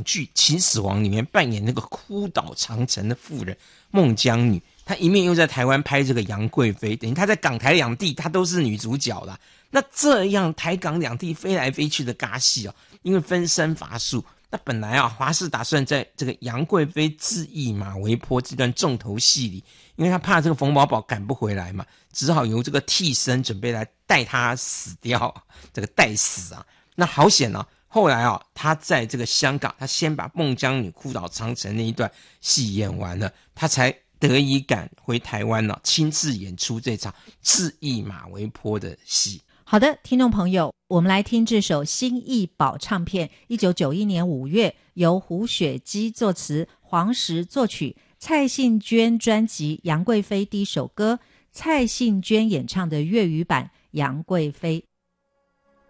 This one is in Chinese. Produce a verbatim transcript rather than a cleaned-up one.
剧《秦始皇》里面扮演那个哭倒长城的妇人孟姜女，她一面又在台湾拍这个杨贵妃，等于她在港台两地她都是女主角啦。那这样台港两地飞来飞去的尬戏哦，因为分身乏术，那本来啊华视打算在这个杨贵妃自缢马嵬坡这段重头戏里，因为他怕这个冯宝宝赶不回来嘛，只好由这个替身准备来带他死掉，这个带死啊。那好险啊，后来啊他在这个香港，他先把孟姜女哭倒长城那一段戏演完了，他才得以赶回台湾呢、啊，亲自演出这场自缢马嵬坡的戏。 好的，听众朋友，我们来听这首新艺宝唱片一九九一年五月由胡雪姬作词，黄石作曲，蔡幸娟专辑《杨贵妃》第一首歌，蔡幸娟演唱的粤语版《杨贵妃》。